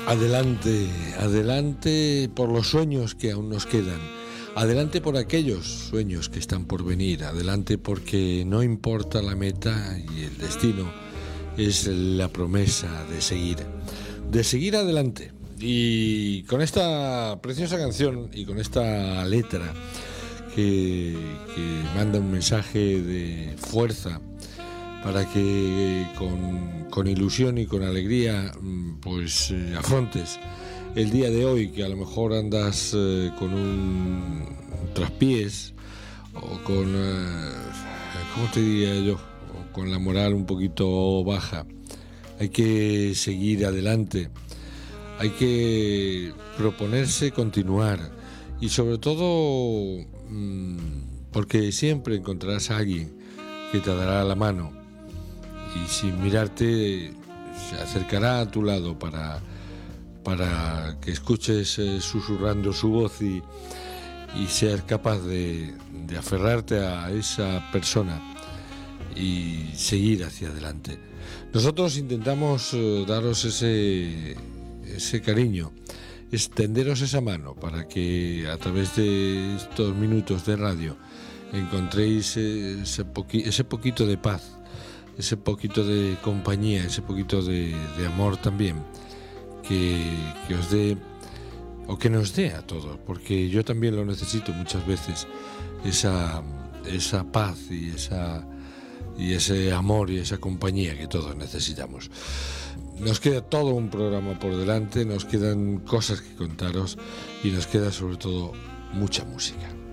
Adelante, adelante por los sueños que aún nos quedan. Adelante por aquellos sueños que están por venir. Adelante porque no importa la meta y el destino, es la promesa de seguir adelante. Y con esta preciosa canción y con esta letra que manda un mensaje de fuerza para que con ilusión y con alegría pues afrontes el día de hoy, que a lo mejor andas con un traspiés o con, ¿cómo te diría yo? O con la moral un poquito baja. Hay que seguir adelante, hay que proponerse continuar y sobre todo porque siempre encontrarás a alguien que te dará la mano y sin mirarte se acercará a tu lado para que escuches susurrando su voz y ser capaz de aferrarte a esa persona y seguir hacia adelante. Nosotros intentamos daros ese cariño, extenderos esa mano para que a través de estos minutos de radio encontréis ese poquito de paz, ese poquito de compañía, ese poquito de amor también que os dé o que nos dé a todos, porque yo también lo necesito muchas veces, esa paz y ese amor y esa compañía que todos necesitamos. Nos queda todo un programa por delante, nos quedan cosas que contaros y nos queda sobre todo mucha música.